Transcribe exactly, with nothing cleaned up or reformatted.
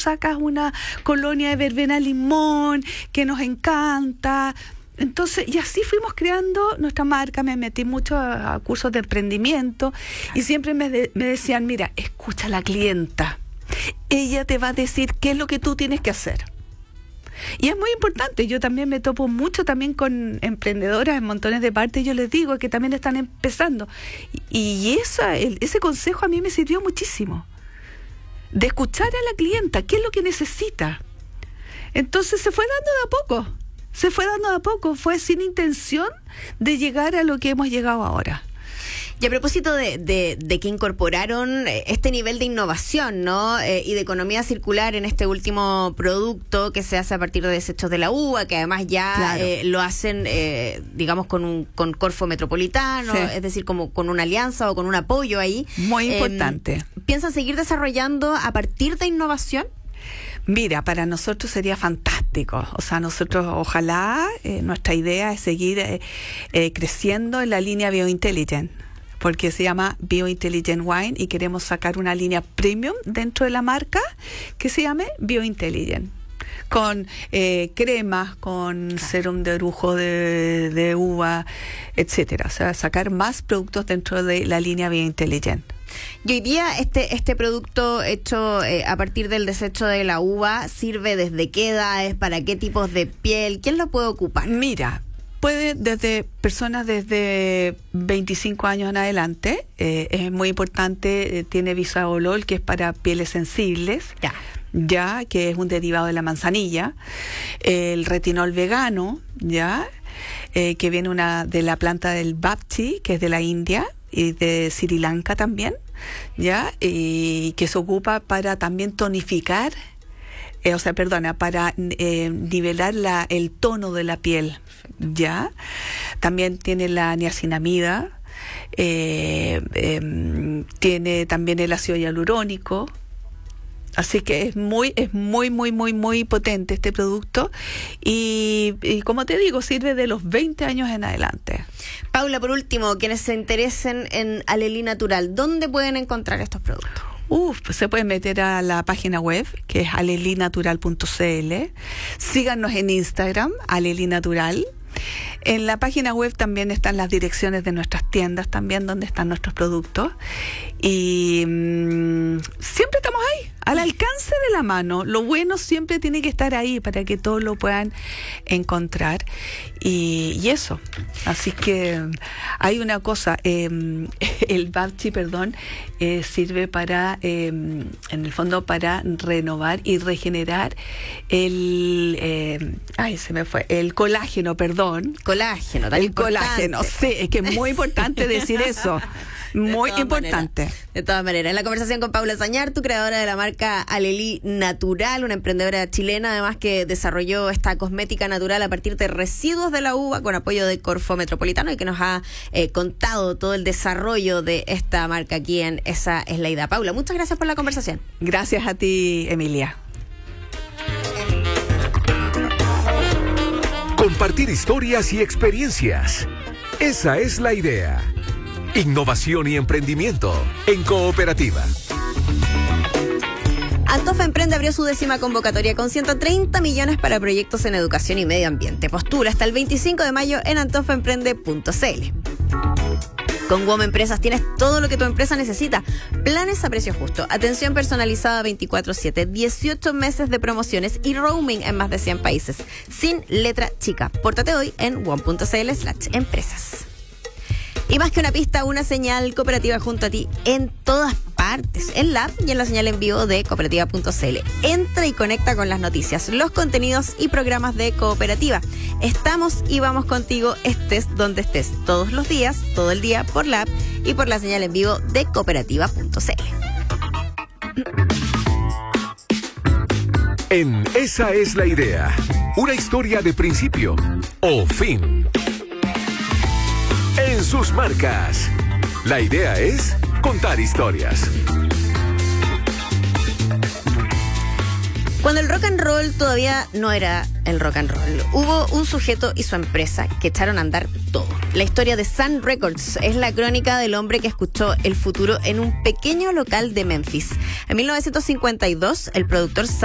sacas una colonia de verbena limón que nos encanta. Entonces, y así fuimos creando nuestra marca. Me metí mucho a, a cursos de emprendimiento y siempre me, de, me decían, mira, escucha a la clienta. Ella te va a decir qué es lo que tú tienes que hacer. Y es muy importante. Yo también me topo mucho también con emprendedoras en montones de partes. Yo les digo que también están empezando. Y, y esa, el, ese consejo a mí me sirvió muchísimo. De escuchar a la clienta, qué es lo que necesita. Entonces se fue dando de a poco. Se fue dando de a poco, fue sin intención de llegar a lo que hemos llegado ahora. Y a propósito de, de, de que incorporaron este nivel de innovación, ¿no? Eh, y de economía circular en este último producto que se hace a partir de desechos de la uva, que además ya claro. eh, lo hacen, eh, digamos, con un con Corfo Metropolitano, sí. Es decir, como con una alianza o con un apoyo ahí. Muy eh, importante. ¿Piensan seguir desarrollando a partir de innovación? Mira, para nosotros sería fantástico. O sea, nosotros ojalá, eh, nuestra idea es seguir eh, eh, creciendo en la línea BioIntelligent, porque se llama BioIntelligent Wine y queremos sacar una línea premium dentro de la marca que se llame BioIntelligent. Con eh, cremas, con serum de orujo de, de uva, etcétera. O sea, sacar más productos dentro de la línea BioIntelligent. Y hoy día este este producto hecho eh, a partir del desecho de la uva sirve desde qué edades, para qué tipos de piel, ¿quién lo puede ocupar? Mira, puede desde personas desde veinticinco años en adelante, eh, es muy importante, eh, tiene bisabolol que es para pieles sensibles. Ya. ya que es un derivado de la manzanilla, el retinol vegano, ya eh, que viene una de la planta del bapti, que es de la India y de Sri Lanka también, ya y que se ocupa para también tonificar, eh, o sea, perdona, para eh, nivelar la, el tono de la piel, ya. También tiene la niacinamida, eh, eh, tiene también el ácido hialurónico. Así que es muy, es muy, muy, muy, muy potente este producto y, y como te digo, sirve de los veinte años en adelante. Paula, por último, quienes se interesen en Alelí Natural, ¿dónde pueden encontrar estos productos? Uf, pues se pueden meter a la página web, que es alelí natural punto c l. Síganos en Instagram, Alelí Natural. En la página web también están las direcciones de nuestras tiendas, también donde están nuestros productos. Y mmm, siempre estamos ahí, al alcance de la mano. Lo bueno siempre tiene que estar ahí para que todos lo puedan encontrar. Y, y eso. Así que hay una cosa, eh, el bapti, perdón, eh, sirve para, eh, en el fondo, para renovar y regenerar el, eh, ay, se me fue, el colágeno, perdón. Colágeno, tan el importante. Colágeno, sí, es que es muy importante decir eso. Muy de importante. Maneras, de todas maneras. En la conversación con Paula Zañartu, creadora de la marca Alelí Natural, una emprendedora chilena, además que desarrolló esta cosmética natural a partir de residuos de la uva con apoyo de Corfo Metropolitano y que nos ha eh, contado todo el desarrollo de esta marca aquí en Esa es la Idea. Paula, muchas gracias por la conversación. Gracias a ti, Emilia. Compartir historias y experiencias. Esa es la idea. Innovación y emprendimiento en cooperativa. Antofa Emprende abrió su décima convocatoria con ciento treinta millones para proyectos en educación y medio ambiente. Postula hasta el veinticinco de mayo en antofa emprende punto c l. Con W O M Empresas tienes todo lo que tu empresa necesita. Planes a precio justo, atención personalizada veinticuatro siete, dieciocho meses de promociones y roaming en más de cien países. Sin letra chica. Pórtate hoy en W O M punto c l slash empresas. Y más que una pista, una señal cooperativa junto a ti en todas partes, en la app y en la señal en vivo de cooperativa punto c l. Entra y conecta con las noticias, los contenidos y programas de Cooperativa. Estamos y vamos contigo, estés donde estés, todos los días, todo el día, por la app y por la señal en vivo de cooperativa punto c l. En Esa es la Idea, una historia de principio o fin. En sus marcas. La idea es contar historias. Cuando el rock and roll todavía no era el rock and roll, hubo un sujeto y su empresa que echaron a andar todo. La historia de Sun Records es la crónica del hombre que escuchó el futuro en un pequeño local de Memphis. En mil novecientos cincuenta y dos, el productor